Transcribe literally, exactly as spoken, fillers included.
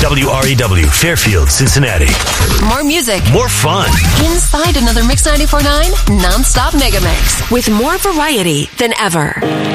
W R E W, Fairfield, Cincinnati. More music. More fun. Inside another Mix ninety-four point nine non-stop mega mix with more variety than ever.